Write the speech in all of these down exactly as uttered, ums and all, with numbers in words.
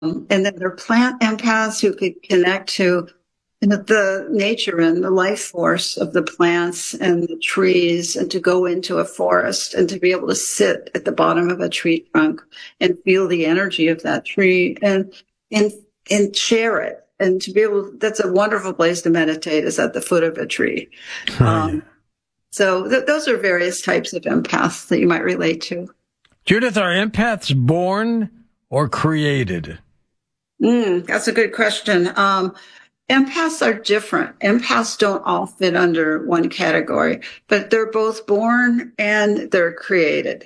and then there are plant empaths who could connect to the nature and the life force of the plants and the trees, and to go into a forest and to be able to sit at the bottom of a tree trunk and feel the energy of that tree and and and share it. And to be able, that's a wonderful place to meditate, is at the foot of a tree. Oh, um, yeah. so th- those are various types of empaths that you might relate to. Judith, are empaths born or created? Mm, that's a good question. Um, Empaths are different. Empaths don't all fit under one category, but they're both born and they're created.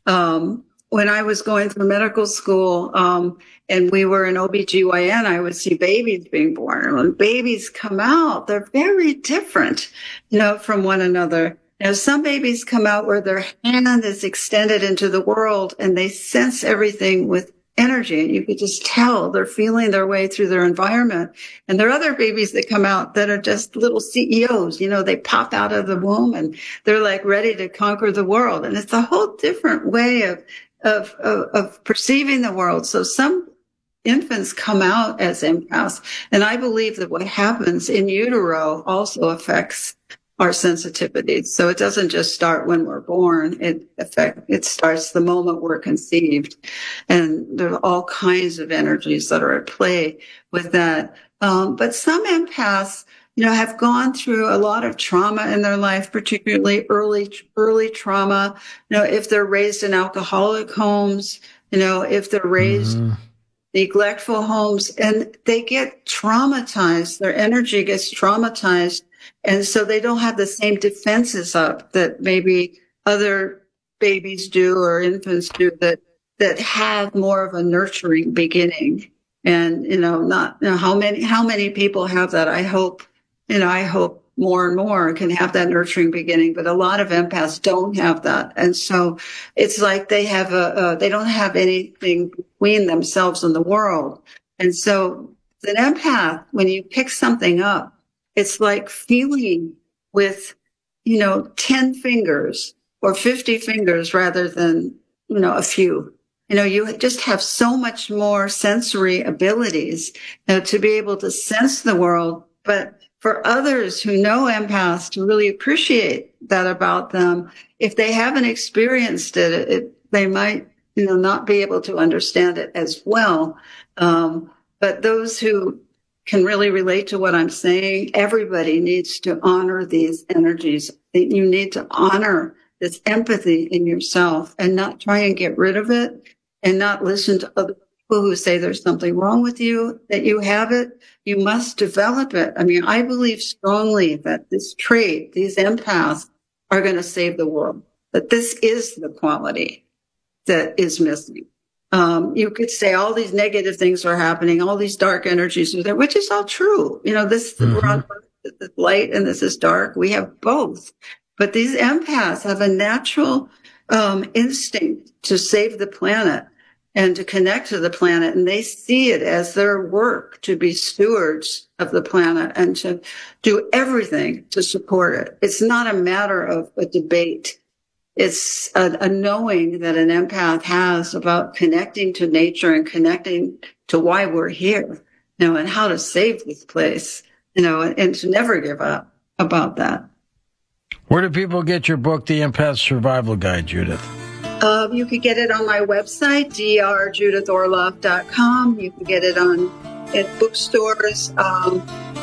Um, when I was going through medical school, um, and we were in O B G Y N, I would see babies being born. And when babies come out, they're very different, you know, from one another. Now, some babies come out where their hand is extended into the world and they sense everything with energy, and you could just tell they're feeling their way through their environment. And there are other babies that come out that are just little C E Os. You know, they pop out of the womb and they're like ready to conquer the world. And it's a whole different way of of of, of perceiving the world. So some infants come out as empaths, and I believe that what happens in utero also affects our sensitivities. So it doesn't just start when we're born. It affect, it starts the moment we're conceived. And there are all kinds of energies that are at play with that. Um, but some empaths, you know, have gone through a lot of trauma in their life, particularly early, early trauma. You know, if they're raised in alcoholic homes, you know, if they're raised mm. neglectful homes, and they get traumatized, their energy gets traumatized. And so they don't have the same defenses up that maybe other babies do or infants do, that, that have more of a nurturing beginning. And, you know, not, you know, how many, how many people have that? I hope, you know, I hope more and more can have that nurturing beginning, but a lot of empaths don't have that. And so it's like they have a, uh, they don't have anything between themselves and the world. And so an empath, when you pick something up, it's like feeling with, you know, ten fingers or fifty fingers rather than, you know, a few. You know, you just have so much more sensory abilities, you know, to be able to sense the world. But for others who know empaths, to really appreciate that about them, if they haven't experienced it, it they might, you know, not be able to understand it as well. Um, but those who can really relate to what I'm saying, everybody needs to honor these energies. You need to honor this empathy in yourself and not try and get rid of it, and not listen to other people who say there's something wrong with you, that you have it. You must develop it. I mean, I believe strongly that this trait, these empaths, are going to save the world, that this is the quality that is missing. Um, you could say all these negative things are happening, all these dark energies are there, which is all true. You know, this, mm-hmm. we're on this is light and this is dark. We have both. But these empaths have a natural um, instinct to save the planet and to connect to the planet. And they see it as their work to be stewards of the planet and to do everything to support it. It's not a matter of a debate. It's a, a knowing that an empath has about connecting to nature and connecting to why we're here, you know, and how to save this place, you know, and, and to never give up about that. Where do people get your book, The Empath Survival Guide, Judith? Uh, you can get it on my website, d r judith orloff dot com. You can get it on at bookstores. Um,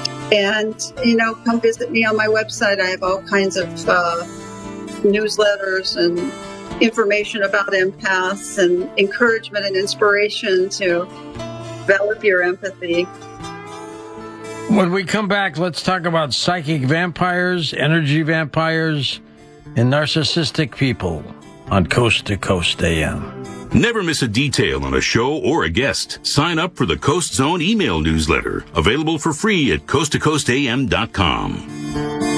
and, you know, come visit me on my website. I have all kinds of uh newsletters and information about empaths and encouragement and inspiration to develop your empathy. When we come back, let's talk about psychic vampires, energy vampires, and narcissistic people on Coast to Coast A M. Never miss a detail on a show or a guest. Sign up for the Coast Zone email newsletter, available for free at coast to coast a m dot com.